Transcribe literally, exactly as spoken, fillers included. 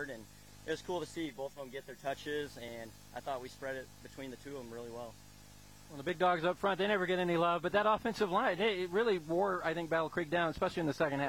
hard, and it was cool to see both of them get their touches, and I thought we spread it between the two of them really well. Well, the big dogs up front, they never get any love, but that offensive line, it really wore, I think, Battle Creek down, especially in the second half.